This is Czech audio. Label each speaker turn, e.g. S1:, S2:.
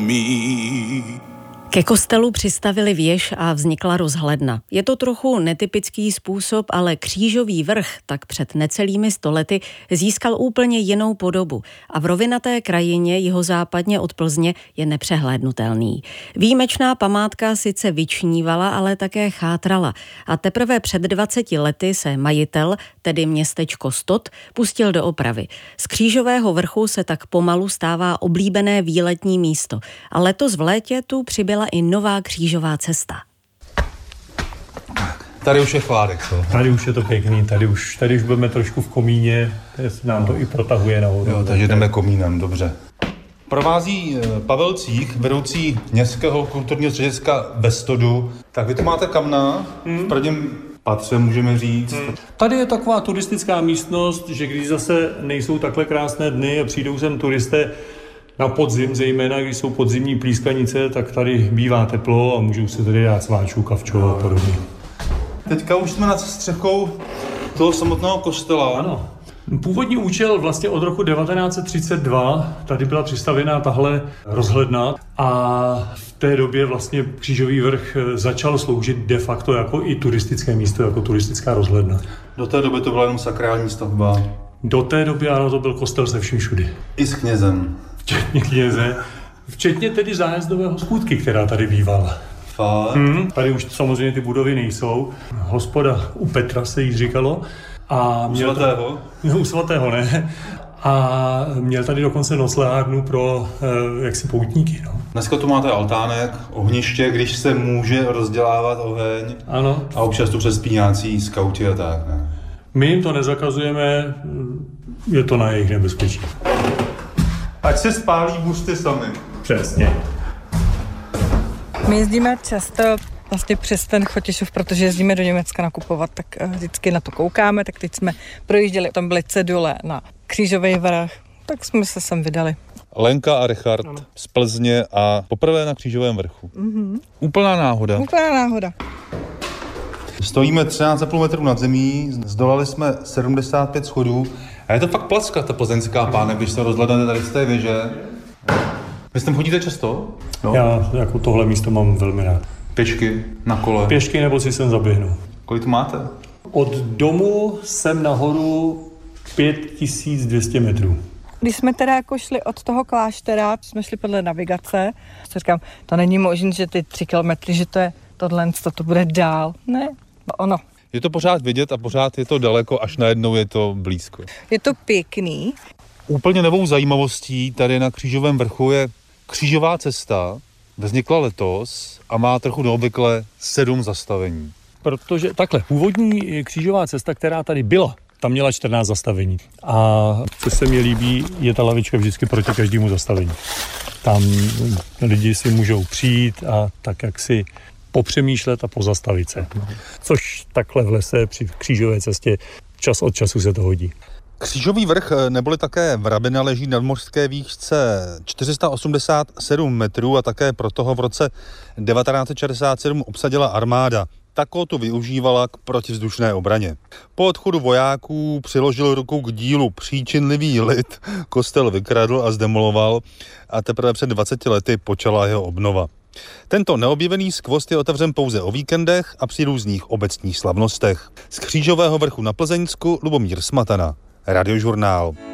S1: me.
S2: Ke kostelu přistavili věž a vznikla rozhledna. Je to trochu netypický způsob, ale Křížový vrch tak před necelými 100 lety získal úplně jinou podobu a v rovinaté krajině jihozápadně od Plzně je nepřehlédnutelný. Výjimečná památka sice vyčnívala, ale také chátrala a teprve před 20 lety se majitel, tedy městečko Stot, pustil do opravy. Z Křížového vrchu se tak pomalu stává oblíbené výletní místo a letos v létě tu přibyla i nová křížová cesta.
S3: Tady už je chládek, co?
S4: Tady už je to pěkný, tady už budeme trošku v komíně, nám to i protahuje nahoru.
S3: Jo, takže jdeme komínem, dobře. Provází Pavel Cích, vedoucí městského kulturního střediska ve Stodu. Tak vy tu máte kamna, v prvním patře můžeme říct.
S4: Tady je taková turistická místnost, že když zase nejsou takhle krásné dny a přijdou sem turisté na podzim, zejména když jsou podzimní plískanice, tak tady bývá teplo a můžou si tady dát sváčů, kavčo a podobně.
S3: Teďka už jsme nad střechou toho samotného kostela.
S4: Ano. Původní účel vlastně od roku 1932 tady byla přistavěná tahle rozhledna a v té době vlastně Křížový vrch začal sloužit de facto jako i turistické místo, jako turistická rozhledna.
S3: Do té doby to byla jenom sakrální stavba.
S4: Do té doby ano, to byl kostel se vším všudy.
S3: I s knězem.
S4: Včetně kněze. Včetně tedy zájezdové hospůdky, která tady bývala.
S3: Fakt?
S4: Tady už samozřejmě ty budovy nejsou. Hospoda u Petra se jí říkalo. A
S3: u svatého?
S4: U svatého ne. A měl tady dokonce noclehárnu pro jaksi poutníky. No.
S3: Dneska tu máte altánek, ohniště, když se může rozdělávat oheň.
S4: Ano.
S3: A občas tu přespíňácí skauti a tak, ne?
S4: My jim to nezakazujeme, je to na jejich nebezpečí.
S3: Ať se spálí buřty sami.
S4: Přesně.
S5: My jezdíme často vlastně přes ten Chotěšov, protože jezdíme do Německa nakupovat, tak vždycky na to koukáme, tak teď jsme projížděli, tam byly cedule na Křížový vrch, tak jsme se sem vydali.
S3: Lenka a Richard z Plzně a poprvé na Křížovém vrchu. Úplná náhoda.
S5: Úplná náhoda.
S3: Stojíme 13,5 metru nad zemí, zdolali jsme 75 schodů a je to fakt placka, ta plzeňská páne, když se rozhlednete tady z té věže. Vy s tím chodíte často?
S4: No. Já jako tohle místo mám velmi rád.
S3: Pěšky, na kole?
S4: Pěšky nebo si sem zaběhnu.
S3: Kolik tu máte?
S4: Od domu sem nahoru 5200 metrů.
S5: Když jsme teda jako šli od toho kláštera, jsme šli podle navigace, co říkám, to není možné, že ty 3 kilometry, že to je tohle, to bude dál. Ne, ono.
S3: Je to pořád vidět a pořád je to daleko, až najednou je to blízko.
S5: Je to pěkný.
S3: Úplně novou zajímavostí tady na Křížovém vrchu je křížová cesta. Vznikla letos a má trochu neobvykle 7 zastavení.
S4: Protože takhle, původní křížová cesta, která tady byla, tam měla 14 zastavení. A co se mi líbí, je ta lavička vždycky proti každému zastavení. Tam lidi si můžou přijít a tak jak si popřemýšlet a pozastavit se. Což takhle v lese při křížové cestě čas od času se to hodí.
S3: Křížový vrch neboli také Vrabina leží na nadmořské výšce 487 metrů a také proto ho v roce 1967 obsadila armáda. Tako tu využívala k protivzdušné obraně. Po odchodu vojáků přiložil ruku k dílu příčinlivý lid, kostel vykradl a zdemoloval a teprve před 20 lety počala jeho obnova. Tento neobjevený skvost je otevřen pouze o víkendech a při různých obecních slavnostech. Z Křížového vrchu na Plzeňsku Lubomír Smatana, Radiožurnál.